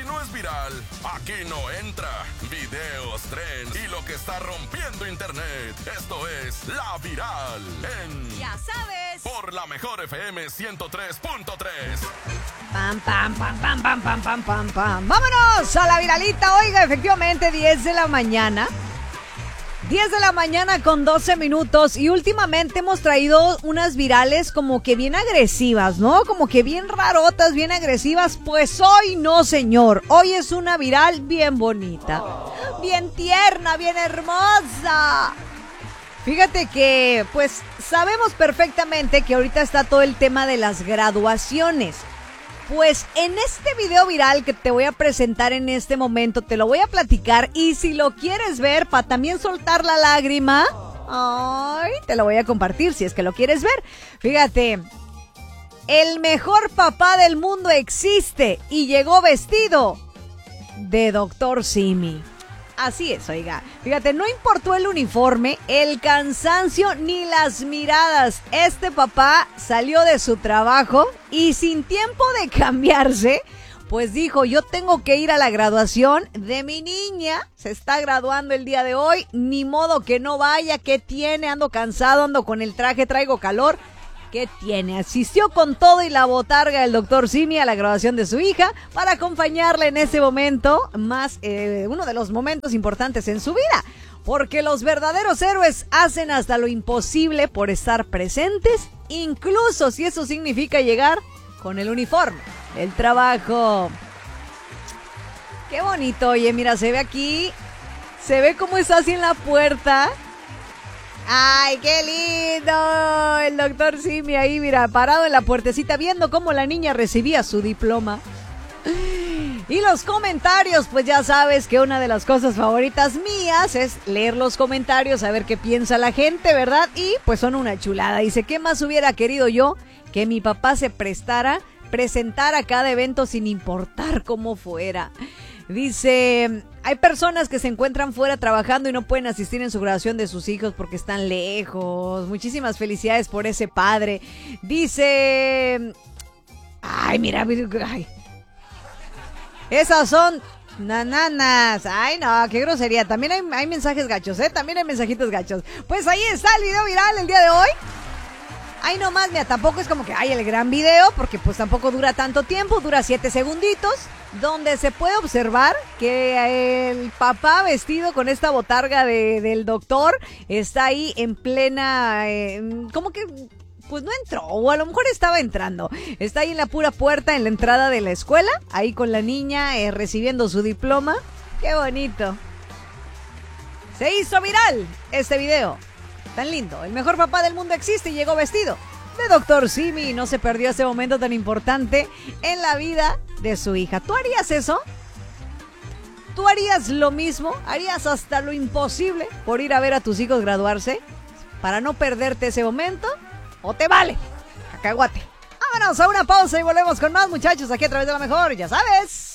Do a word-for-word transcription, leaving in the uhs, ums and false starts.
no es viral, aquí no entra. Videos, trends y lo que está rompiendo internet. Esto es La Viral en... Ya sabes. Por la mejor F M ciento tres punto tres. Pam, pam, pam, pam, pam, pam, pam, pam, pam. Vámonos a la viralita. Oiga, efectivamente, diez de la mañana. diez de la mañana con doce minutos y últimamente hemos traído unas virales como que bien agresivas, ¿no? Como que bien rarotas, bien agresivas. Pues hoy no, señor. Hoy es una viral bien bonita, bien tierna, bien hermosa. Fíjate que, pues, sabemos perfectamente que ahorita está todo el tema de las graduaciones. Pues en este video viral que te voy a presentar en este momento, te lo voy a platicar y si lo quieres ver para también soltar la lágrima, ay, te lo voy a compartir si es que lo quieres ver. Fíjate, el mejor papá del mundo existe y llegó vestido de doctor Simi. Así es, oiga. Fíjate, no importó el uniforme, el cansancio ni las miradas. Este papá salió de su trabajo y sin tiempo de cambiarse, pues dijo, yo tengo que ir a la graduación de mi niña. Se está graduando el día de hoy, ni modo que no vaya. ¿Qué tiene? Ando cansado, ando con el traje, traigo calor. ¿Qué tiene? Asistió con todo y la botarga del doctor Simi a la graduación de su hija para acompañarla en ese momento, más eh, uno de los momentos importantes en su vida. Porque los verdaderos héroes hacen hasta lo imposible por estar presentes, incluso si eso significa llegar con el uniforme, el trabajo. Qué bonito, oye, mira, se ve aquí, se ve cómo está así en la puerta. ¡Ay, qué lindo! El doctor Simi ahí, mira, parado en la puertecita viendo cómo la niña recibía su diploma. Y los comentarios, pues ya sabes que una de las cosas favoritas mías es leer los comentarios, a ver qué piensa la gente, ¿verdad? Y pues son una chulada. Dice, ¿qué más hubiera querido yo que mi papá se prestara, presentara cada evento sin importar cómo fuera? Dice, hay personas que se encuentran fuera trabajando y no pueden asistir en su graduación de sus hijos porque están lejos. Muchísimas felicidades por ese padre. Dice, ay, mira, ay. Esas son nananas. Ay, no, qué grosería. También hay, hay mensajes gachos, ¿eh? También hay mensajitos gachos. Pues ahí está el video viral el día de hoy. Ay, nomás, mira, tampoco es como que hay el gran video, porque pues tampoco dura tanto tiempo, dura siete segunditos, donde se puede observar que el papá vestido con esta botarga de, del doctor está ahí en plena, eh, como que, pues no entró, o a lo mejor estaba entrando, está ahí en la pura puerta, en la entrada de la escuela, ahí con la niña eh, recibiendo su diploma. ¡Qué bonito! Se hizo viral este video. Tan lindo, el mejor papá del mundo existe y llegó vestido de doctor Simi y no se perdió ese momento tan importante en la vida de su hija. ¿Tú harías eso? ¿Tú harías lo mismo? ¿Harías hasta lo imposible por ir a ver a tus hijos graduarse para no perderte ese momento? ¿O te vale? Cacahuate. Vámonos a una pausa y volvemos con más, muchachos, aquí a través de La Mejor, ya sabes.